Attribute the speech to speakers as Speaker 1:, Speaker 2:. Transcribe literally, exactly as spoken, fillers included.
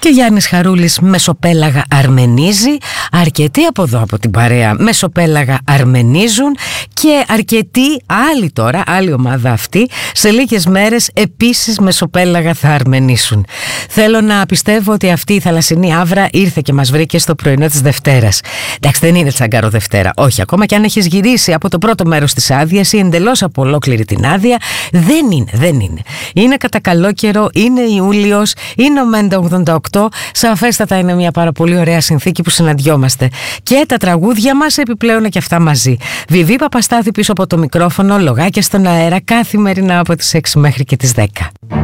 Speaker 1: Και Γιάννης Χαρούλης, μεσοπέλαγα αρμενίζει. Αρκετοί από εδώ από την παρέα μεσοπέλαγα αρμενίζουν. Και αρκετοί άλλοι τώρα, άλλη ομάδα αυτή, σε λίγες μέρες επίσης μεσοπέλαγα θα αρμενήσουν. Θέλω να πιστεύω ότι αυτή η θαλασσινή άβρα ήρθε και μας βρήκε στο πρωινό της Δευτέρας. Εντάξει, δεν είναι τσαγκάρο Δευτέρα, όχι, ακόμα και αν έχεις γυρίσει από το πρώτο μέρος της άδειας ή εντελώς από ολόκληρη την άδεια, δεν είναι, δεν είναι. Είναι κατά καλό καιρό, είναι Ιούλιος, είναι ο Μέντα ογδόντα οκτώ, σαφέστατα είναι μια πάρα πολύ ωραία συνθήκη που συναντιόμαστε. Και τα τραγούδια μας επιπλέον και αυτά μαζί. Βιβί Παπαστάθη πίσω από το μικρόφωνο, λογάκια στον αέρα, καθημερινά από τις έξι μέχρι και τις δέκα.